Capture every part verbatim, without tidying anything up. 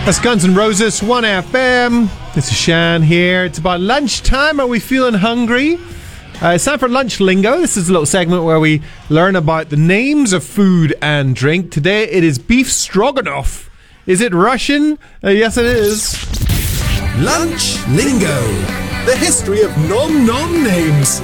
That's Guns N' Roses, one F M. This is Shan here. It's about lunchtime. Are we feeling hungry? Uh, it's time for Lunch Lingo. This is a little segment where we learn about the names of food and drink. Today it is beef stroganoff. Is it Russian? Uh, yes, it is. Lunch Lingo. The history of nom-nom names.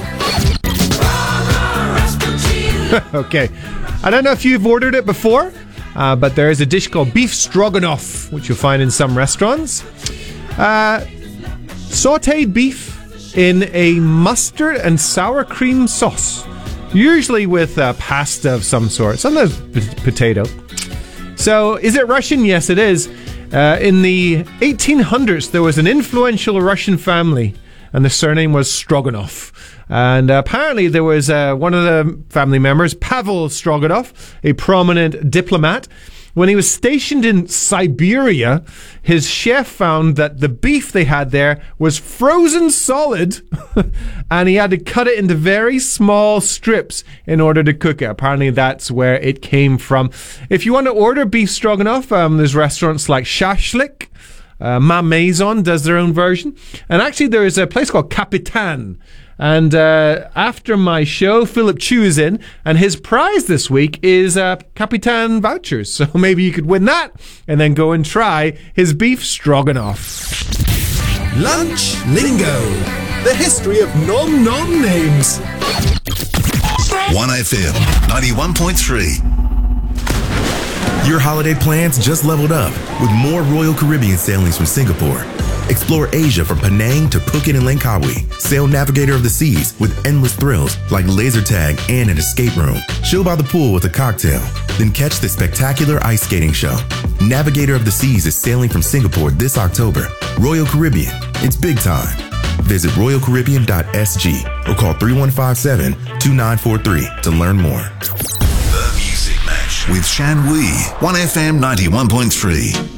Okay. I don't know if you've ordered it before. Uh, but there is a dish called beef stroganoff, which you'll find in some restaurants. Uh, sautéed beef in a mustard and sour cream sauce, usually with uh, pasta of some sort, sometimes p- potato. So, is it Russian? Yes, it is. Uh, in the eighteen hundreds, there was an influential Russian family, and the surname was Stroganoff. And uh, apparently there was uh, one of the family members, Pavel Stroganoff, a prominent diplomat. When he was stationed in Siberia, his chef found that the beef they had there was frozen solid, and he had to cut it into very small strips in order to cook it. Apparently that's where it came from. If you want to order beef stroganoff, um, there's restaurants like Shashlik. Uh, Ma Maison does their own version. And actually there is a place called Capitan. And uh, after my show, Philip Chu is in, and his prize this week is uh, Capitan vouchers. So maybe you could win that and then go and try his beef stroganoff. Lunch Lingo. The history of nom-nom names. one F M ninety-one point three. Your holiday plans just leveled up with more Royal Caribbean sailings from Singapore. Explore Asia from Penang to Phuket and Langkawi. Sail Navigator of the Seas with endless thrills like laser tag and an escape room. Chill by the pool with a cocktail. Then catch the spectacular ice skating show. Navigator of the Seas is sailing from Singapore this October. Royal Caribbean, it's big time. Visit royal caribbean dot s g or call three one five seven, two nine four three to learn more. The Music Match with Shan Wee, one F M ninety-one point three.